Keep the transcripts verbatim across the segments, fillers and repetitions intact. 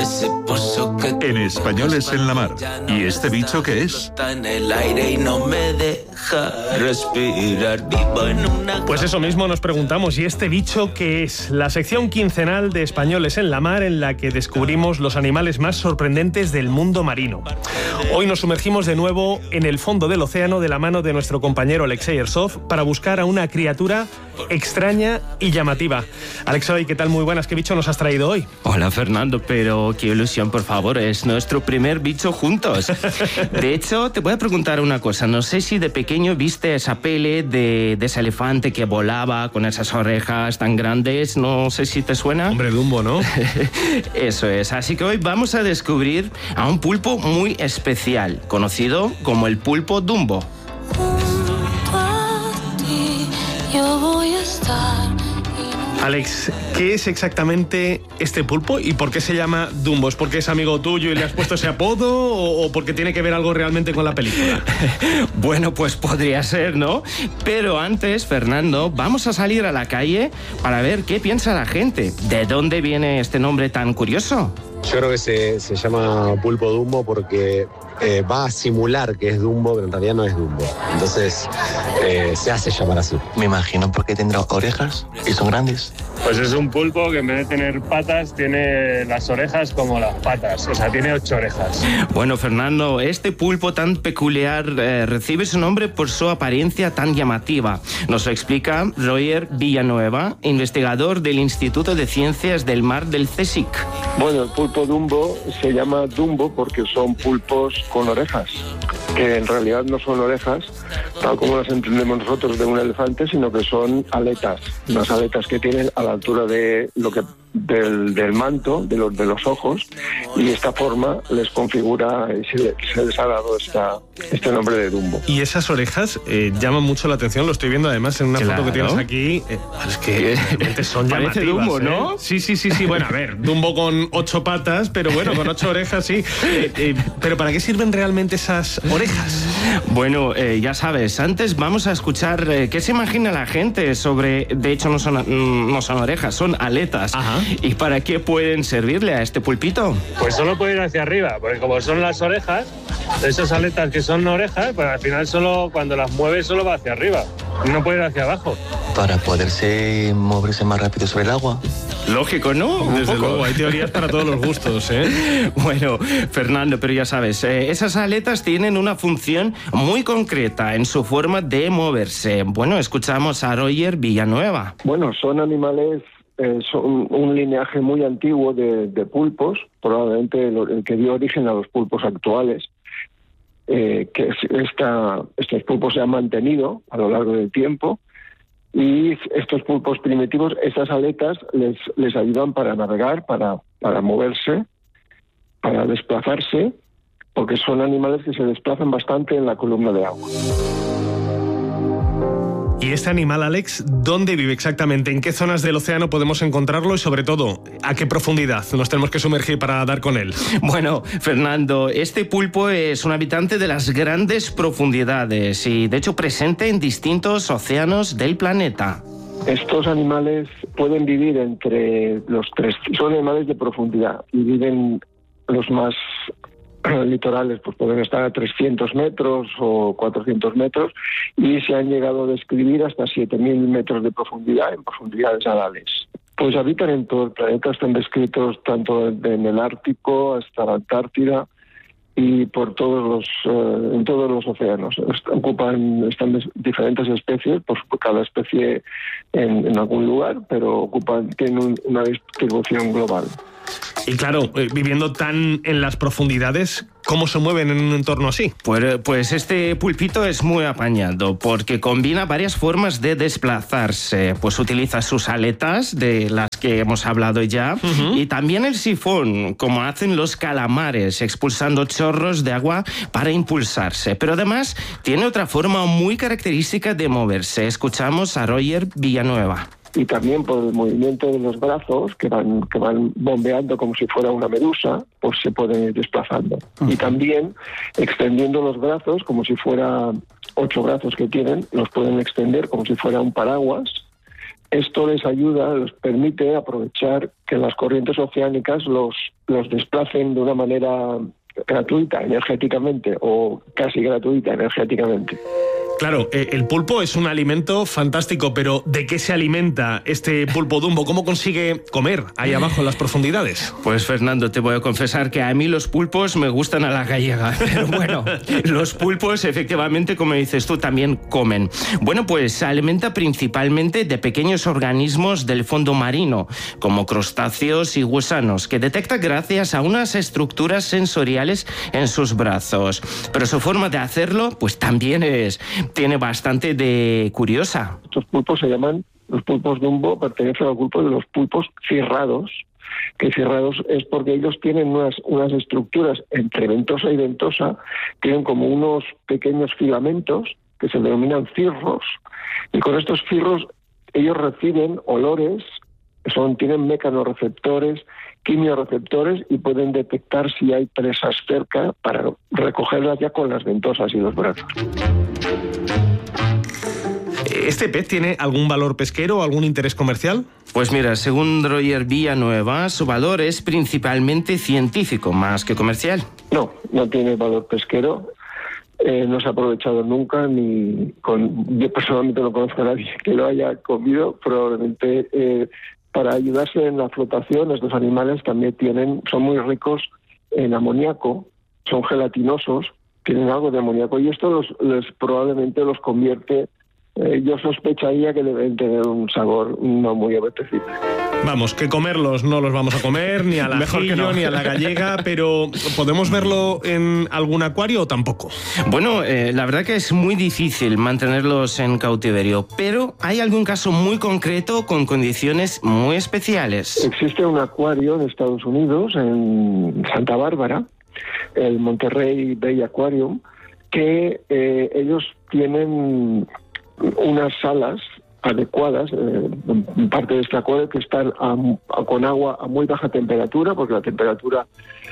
En Españoles en la Mar. ¿Y este bicho qué es? Pues eso mismo nos preguntamos. ¿Y este bicho qué es? La sección quincenal de Españoles en la Mar, en la que descubrimos los animales más sorprendentes del mundo marino. Hoy nos sumergimos de nuevo en el fondo del océano de la mano de nuestro compañero Alexei Ersov para buscar a una criatura extraña y llamativa. Alexei, ¿qué tal? Muy buenas. ¿Qué bicho nos has traído hoy? Hola, Fernando, pero qué ilusión, por favor. Es nuestro primer bicho juntos. De hecho, te voy a preguntar una cosa. No sé si de pequeño viste esa peli de, de ese elefante que volaba con esas orejas tan grandes. No sé si te suena. Hombre, Dumbo, ¿no? Eso es. Así que hoy vamos a descubrir a un pulpo muy especial, conocido como el pulpo Dumbo. Yo voy a estar. Alex, ¿qué es exactamente este pulpo y por qué se llama Dumbo? ¿Es porque es amigo tuyo y le has puesto ese apodo o, o porque tiene que ver algo realmente con la película? Bueno, pues podría ser, ¿no? Pero antes, Fernando, vamos a salir a la calle para ver qué piensa la gente. ¿De dónde viene este nombre tan curioso? Yo creo que se, se llama pulpo Dumbo porque eh, va a simular que es Dumbo, pero en realidad no es Dumbo. Entonces eh, se hace llamar así. Me imagino porque tendrá orejas y son grandes. Pues es un pulpo que en vez de tener patas tiene las orejas como las patas, o sea, tiene ocho orejas. Bueno, Fernando, este pulpo tan peculiar eh, recibe su nombre por su apariencia tan llamativa. Nos lo explica Roger Villanueva, investigador del Instituto de Ciencias del Mar del CSIC. Bueno, el pulpo Dumbo se llama Dumbo porque son pulpos con orejas, que en realidad no son orejas, tal como las entendemos nosotros de un elefante, sino que son aletas, unas aletas que tienen a la altura de lo que del, del manto, de los, de los ojos, y esta forma les configura y se, se les ha dado esta, este nombre de Dumbo. Y esas orejas eh, llaman mucho la atención, lo estoy viendo además en una claro. foto que tienes aquí, eh, es que realmente son llamativas. Parece Dumbo, ¿no? ¿eh? Sí, sí, sí, sí, bueno, a ver, Dumbo con ocho patas, pero bueno, con ocho orejas sí. Eh, eh, pero ¿para qué sirven realmente esas orejas? Bueno, eh, ya sabes, antes vamos a escuchar eh, qué se imagina la gente sobre, de hecho no son, no son orejas, son aletas. Ajá. ¿Y para qué pueden servirle a este pulpito? Pues solo puede ir hacia arriba, porque como son las orejas, esas aletas que son orejas, pues al final solo cuando las mueves solo va hacia arriba, no puede ir hacia abajo. Para poderse moverse más rápido sobre el agua. Lógico, ¿no? Un Desde poco. luego, hay teorías para todos los gustos, ¿eh? Bueno, Fernando, pero ya sabes, eh, esas aletas tienen una función muy concreta en su forma de moverse. Bueno, escuchamos a Roger Villanueva. Bueno, son animales, eh, son un linaje muy antiguo de, de pulpos, probablemente el, el que dio origen a los pulpos actuales. Eh, que esta, estos pulpos se han mantenido a lo largo del tiempo. Y estos pulpos primitivos, estas aletas les, les ayudan para navegar, para, para moverse, para desplazarse, porque son animales que se desplazan bastante en la columna de agua. ¿Y este animal, Alex, dónde vive exactamente? ¿En qué zonas del océano podemos encontrarlo? Y sobre todo, ¿a qué profundidad nos tenemos que sumergir para dar con él? Bueno, Fernando, este pulpo es un habitante de las grandes profundidades y, de hecho, presente en distintos océanos del planeta. Estos animales pueden vivir entre los tres... Son animales de profundidad y viven los más litorales, pues pueden estar a trescientos metros o cuatrocientos metros y se han llegado a describir hasta siete mil metros de profundidad en profundidades anales. Pues habitan en todo el planeta, están descritos tanto en el Ártico hasta la Antártida y por todos los uh, en todos los océanos. Ocupan están diferentes especies, por cada especie en, en algún lugar, pero ocupan tienen un, una distribución global. Y claro, eh, viviendo tan en las profundidades, ¿cómo se mueven en un entorno así? Pues, pues este pulpito es muy apañado porque combina varias formas de desplazarse. Pues utiliza sus aletas, de las que hemos hablado ya, uh-huh. y también el sifón, como hacen los calamares, expulsando chorros de agua para impulsarse. Pero además tiene otra forma muy característica de moverse. Escuchamos a Roger Villanueva. Y también por el movimiento de los brazos, que van que van bombeando como si fuera una medusa, pues se pueden ir desplazando. Uh-huh. Y también extendiendo los brazos, como si fuera ocho brazos que tienen, los pueden extender como si fuera un paraguas, esto les ayuda, les permite aprovechar que las corrientes oceánicas los, los desplacen de una manera gratuita energéticamente o casi gratuita energéticamente. Claro, eh, el pulpo es un alimento fantástico, pero ¿de qué se alimenta este pulpo Dumbo? ¿Cómo consigue comer ahí abajo en las profundidades? Pues Fernando, te voy a confesar que a mí los pulpos me gustan a la gallega, pero bueno, los pulpos efectivamente, como dices tú, también comen. Bueno, pues se alimenta principalmente de pequeños organismos del fondo marino, como crustáceos y gusanos, que detecta gracias a unas estructuras sensoriales en sus brazos. Pero su forma de hacerlo, pues también es... tiene bastante de curiosa. Estos pulpos se llaman, los pulpos Dumbo pertenecen al grupo de los pulpos cirrados, que cirrados es porque ellos tienen unas, unas estructuras entre ventosa y ventosa, tienen como unos pequeños filamentos que se denominan cirros, y con estos cirros ellos reciben olores, son, tienen mecanorreceptores, quimioreceptores y pueden detectar si hay presas cerca para recogerlas ya con las ventosas y los brazos. ¿Este pez tiene algún valor pesquero o algún interés comercial? Pues mira, según Roger Villanueva, su valor es principalmente científico, más que comercial. No, no tiene valor pesquero. Eh, no se ha aprovechado nunca, ni con, yo personalmente no conozco a nadie que lo haya comido. Probablemente eh, para ayudarse en la flotación, estos animales también tienen, son muy ricos en amoníaco, son gelatinosos, tienen algo de amoníaco y esto los, les probablemente los convierte. Eh, yo sospecharía que deben tener un sabor no muy apetecible. Vamos, que comerlos no los vamos a comer, ni al ajillo, no. ni a la gallega, pero ¿podemos verlo en algún acuario o tampoco? Bueno, eh, la verdad que es muy difícil mantenerlos en cautiverio, pero hay algún caso muy concreto con condiciones muy especiales. Existe un acuario en Estados Unidos, en Santa Bárbara, el Monterrey Bay Aquarium, que eh, ellos tienen unas salas adecuadas, eh, parte de este acuario, que están a, a, con agua a muy baja temperatura, porque la temperatura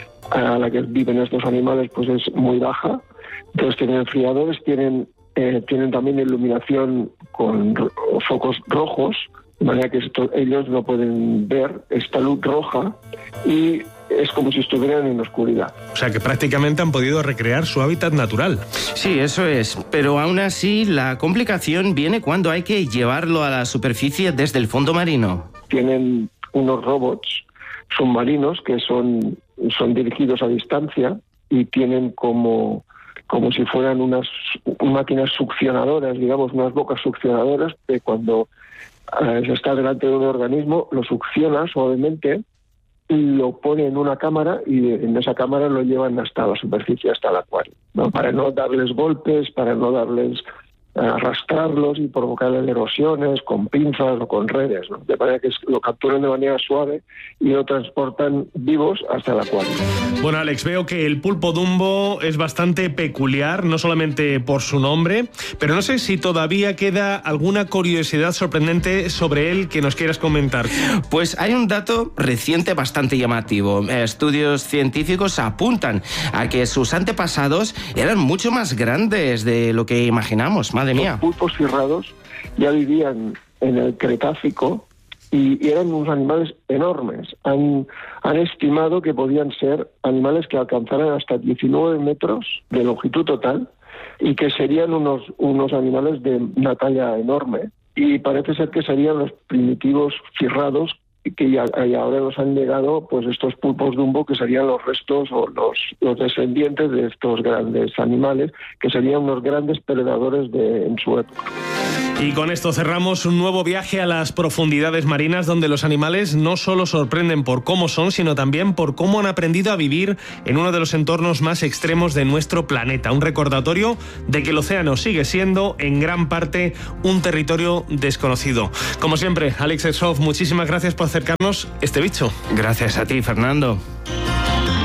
a la que viven estos animales pues es muy baja. Entonces tienen enfriadores, tienen, eh, tienen también iluminación con ro- focos rojos, de manera que esto, ellos no pueden ver esta luz roja y es como si estuvieran en oscuridad. O sea que prácticamente han podido recrear su hábitat natural. Sí, eso es, pero aún así la complicación viene cuando hay que llevarlo a la superficie desde el fondo marino. Tienen unos robots submarinos que son, son dirigidos a distancia y tienen como, como si fueran unas máquinas succionadoras, digamos, unas bocas succionadoras, que cuando eh, se está delante de un organismo lo succiona suavemente, lo pone en una cámara y en esa cámara lo llevan hasta la superficie, hasta el acuario, ¿no? Para no darles golpes, para no darles arrastrarlos y provocarles erosiones con pinzas o con redes, ¿no? De manera que lo capturan de manera suave y lo transportan vivos hasta el acuario. Bueno, Alex, veo que el pulpo Dumbo es bastante peculiar, no solamente por su nombre, pero no sé si todavía queda alguna curiosidad sorprendente sobre él que nos quieras comentar. Pues hay un dato reciente bastante llamativo. Estudios científicos apuntan a que sus antepasados eran mucho más grandes de lo que imaginamos. Madre mía. Los pulpos cirrados ya vivían en el Cretácico y, y eran unos animales enormes. Han, han estimado que podían ser animales que alcanzaran hasta diecinueve metros de longitud total y que serían unos, unos animales de una talla enorme. Y parece ser que serían los primitivos cirrados que ya, y ahora nos han llegado pues estos pulpos Dumbo, que serían los restos o los, los descendientes de estos grandes animales, que serían unos grandes predadores de, en su época. Y con esto cerramos un nuevo viaje a las profundidades marinas, donde los animales no solo sorprenden por cómo son, sino también por cómo han aprendido a vivir en uno de los entornos más extremos de nuestro planeta. Un recordatorio de que el océano sigue siendo en gran parte un territorio desconocido. Como siempre, Alex Eshoff, muchísimas gracias por acercarnos este bicho. Gracias a ti, Fernando.